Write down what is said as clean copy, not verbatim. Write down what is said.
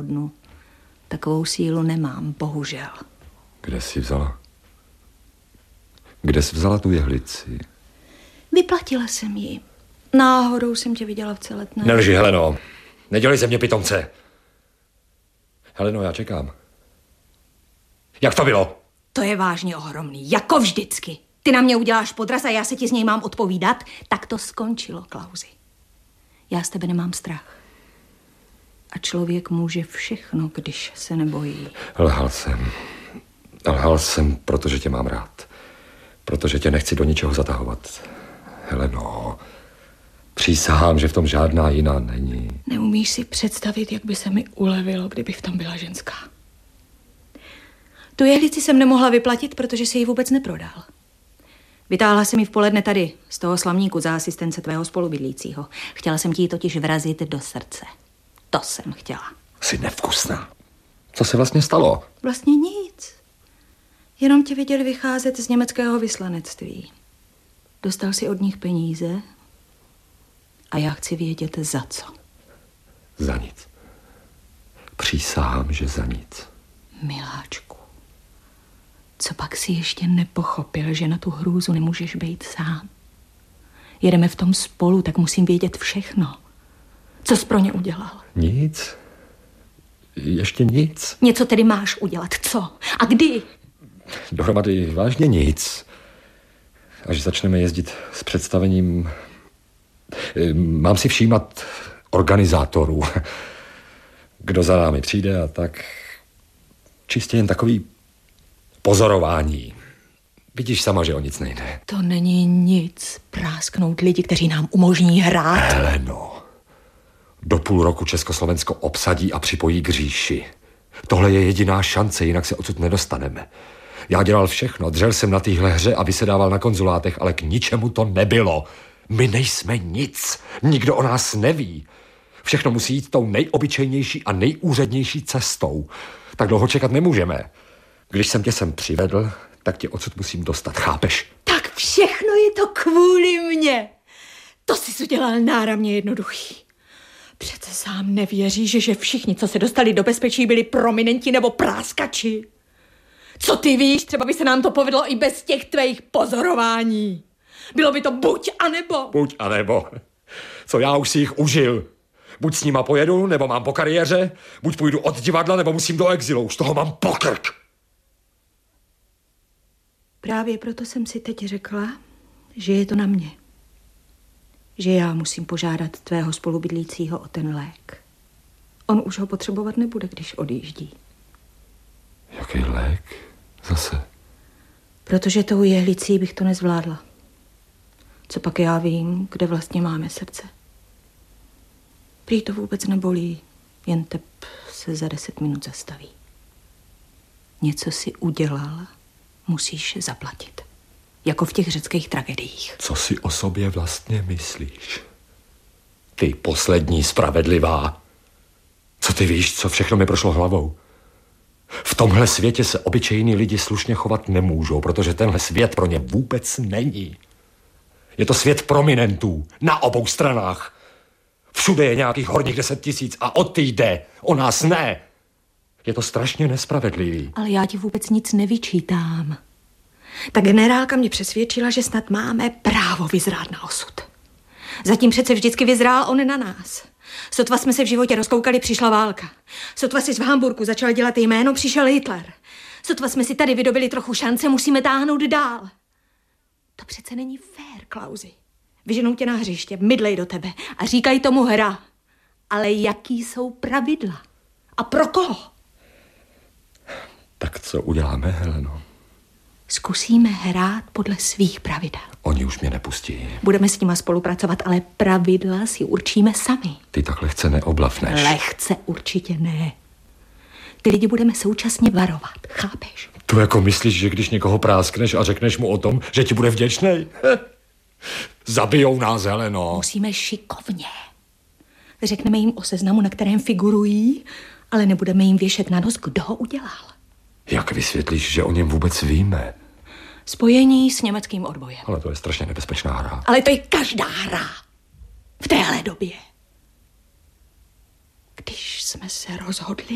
nezvládnu. Takovou sílu nemám, bohužel. Kde jsi vzala? Kde jsi vzala tu jehlici? Vyplatila jsem ji. Náhodou jsem tě viděla v Celetné. Nelži, Heleno. Nedělej ze mě pitomce. Heleno, já čekám. Jak to bylo? To je vážně ohromný, jako vždycky. Ty na mě uděláš podraz a já se ti z něj mám odpovídat. Tak to skončilo, Klausi. Já z tebe nemám strach. A člověk může všechno, když se nebojí. Lhal jsem, protože tě mám rád. Protože tě nechci do ničeho zatahovat. Heleno, přísahám, že v tom žádná jiná není. Neumíš si představit, jak by se mi ulevilo, kdyby v tom byla ženská. Tu jehlici jsem nemohla vyplatit, protože si ji vůbec neprodal. Vytáhla jsem ji v poledne tady, z toho slamníku za asistence tvého spolubydlícího. Chtěla jsem ti ji totiž vrazit do srdce. To jsem chtěla. Jsi nevkusná. Co se vlastně stalo? Vlastně nic. Jenom tě viděli vycházet z německého vyslanectví. Dostal si od nich peníze a já chci vědět za co. Za nic. Přísahám, že za nic. Miláčku, co pak si ještě nepochopil, že na tu hrůzu nemůžeš být sám? Jedeme v tom spolu, tak musím vědět všechno. Co jsi pro ně udělal? Nic. Ještě nic. Něco tedy máš udělat. Co? A kdy? Dohromady vážně nic. Až začneme jezdit s představením... Mám si všímat organizátorů. Kdo za námi přijde a tak... Čistě jen takový pozorování. Vidíš sama, že o nic nejde. To není nic. Prásknout lidi, kteří nám umožní hrát. Heleno, do půl roku Československo obsadí a připojí k říši. Tohle je jediná šance, jinak se odsud nedostaneme. Já dělal všechno, dřel jsem na téhle hře a vysedával na konzulátech, ale k ničemu to nebylo. My nejsme nic, nikdo o nás neví. Všechno musí jít tou nejobyčejnější a nejúřednější cestou. Tak dlouho čekat nemůžeme. Když jsem tě sem přivedl, tak tě odsud musím dostat, chápeš? Tak všechno je to kvůli mně. To jsi udělal náramně jednoduchý. Přece sám nevěříš, že všichni, co se dostali do bezpečí, byli prominenti nebo práskači. Co ty víš, třeba by se nám to povedlo i bez těch tvých pozorování. Bylo by to buď a nebo. Buď a nebo. Co já už si jich užil. Buď s nima pojedu, nebo mám po kariéře, buď půjdu od divadla, nebo musím do exilu. Už toho mám po krk. Právě proto jsem si teď řekla, že je to na mě. Že já musím požádat tvého spolubydlícího o ten lék. On už ho potřebovat nebude, když odjíždí. Jaký lék? Zase? Protože tou jehlicí bych to nezvládla. Co pak já vím, kde vlastně máme srdce. Prý to vůbec nebolí, jen tep se za 10 minut zastaví. Něco si udělal, musíš zaplatit. Jako v těch řeckých tragediích. Co si o sobě vlastně myslíš? Ty poslední spravedlivá. Co ty víš, co všechno mi prošlo hlavou? V tomhle světě se obyčejní lidi slušně chovat nemůžou, protože tenhle svět pro ně vůbec není. Je to svět prominentů na obou stranách. Všude je nějakých horních 10 000 a o ty jde, o nás ne. Je to strašně nespravedlivý. Ale já ti vůbec nic nevyčítám. Ta generálka mě přesvědčila, že snad máme právo vyzrát na osud. Zatím přece vždycky vyzrál on na nás. Sotva jsme se v životě rozkoukali, přišla válka. Sotva si v Hamburku začal dělat jméno, přišel Hitler. Sotva jsme si tady vydobili trochu šance, musíme táhnout dál. To přece není fér, Klausi. Vyženou tě na hřiště, mydlej do tebe a říkají tomu hra. Ale jaký jsou pravidla? A pro koho? Tak co uděláme, Heleno? Zkusíme hrát podle svých pravidel. Oni už mě nepustí. Budeme s nima spolupracovat, ale pravidla si určíme sami. Ty tak lehce neoblavneš. Lehce určitě ne. Ty lidi budeme současně varovat, chápeš? Tu jako myslíš, že když někoho práskneš a řekneš mu o tom, že ti bude vděčnej? Zabijou nás, Heleno. Musíme šikovně. Řekneme jim o seznamu, na kterém figurují, ale nebudeme jim věšet na nos, kdo ho udělal. Jak vysvětlíš, že o něm vůbec víme? Spojení s německým odbojem. Ale to je strašně nebezpečná hra. Ale to je každá hra. V téhle době. Když jsme se rozhodli,